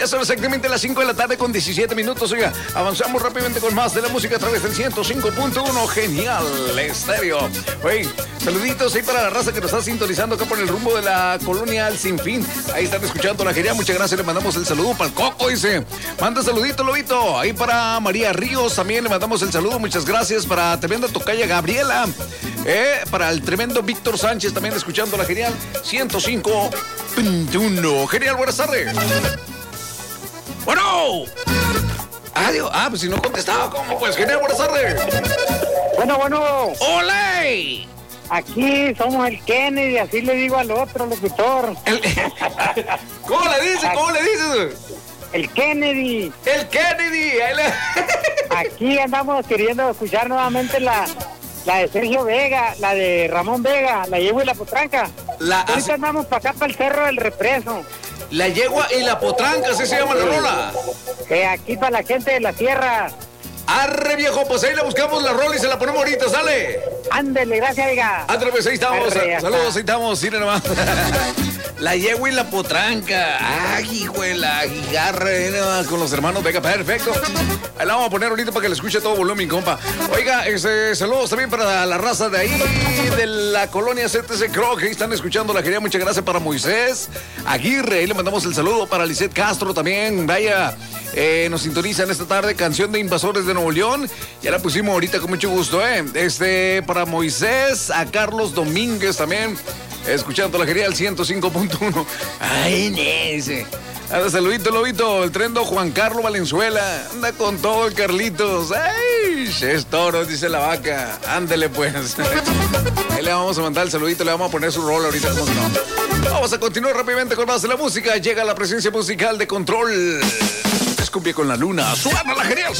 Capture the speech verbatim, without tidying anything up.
Ya son exactamente las cinco de la tarde con diecisiete minutos. Oiga, avanzamos rápidamente con más de la música a través del ciento cinco punto uno. Genial estéreo. Oye, saluditos ahí para la raza que nos está sintonizando acá por el rumbo de la colonia Al Sinfín. Ahí están escuchando la genial. Muchas gracias. Le mandamos el saludo para el Coco, dice. Manda saludito, Lobito. Ahí para María Ríos también le mandamos el saludo. Muchas gracias. Para tremenda tocaya Gabriela. Eh, para el tremendo Víctor Sánchez también escuchando la genial ciento cinco punto uno. Genial, buenas tardes. Bueno. Adiós. Ah, pues si no contestaba, ¿cómo? Pues genial, buenas tardes. Bueno, bueno. ¡Olé! Aquí somos el Kennedy, así le digo al otro locutor. El... ¿Cómo le dices? ¿Cómo le dices? El Kennedy. El Kennedy. Le... Aquí andamos queriendo escuchar nuevamente la, la de Sergio Vega, la de Ramón Vega, la yegua y la potranca. La... Ahorita andamos para acá, para el Cerro del Represo. La yegua y la potranca, así se llama la rola. Eh, aquí para la gente de la sierra. Arre, viejo, pues ahí le buscamos la rola y se la ponemos ahorita, sale. Ándele, gracias, oiga. Ándale, pues ahí estamos. Arre, saludos, ahí estamos, miren nomás. La yegua y la potranca. Ay, güey, la guigarra, nomás, con los hermanos Vega, perfecto. Ahí la vamos a poner ahorita para que le escuche todo volumen, compa. Oiga, este, saludos también para la raza de ahí, de la colonia C T C Croc, que ahí están escuchando la genia. Muchas gracias para Moisés Aguirre, ahí le mandamos el saludo para Lisette Castro también. Vaya, eh, nos sintonizan esta tarde, canción de Invasores de Nuevo León. Ya la pusimos ahorita con mucho gusto, ¿eh? Este, para Moisés, a Carlos Domínguez también, escuchando la genial ciento cinco punto uno. Ay, Nese. Anda, saludito, Lobito. El trendo Juan Carlos Valenzuela. Anda con todo el Carlitos. Ay, es toro, dice la vaca. Ándele, pues. Ahí le vamos a mandar el saludito, le vamos a poner su rol ahorita. ¿Cómo no? Vamos a continuar rápidamente con más de la música. Llega la presencia musical de Control. Escumpie con la luna. Suena la genial.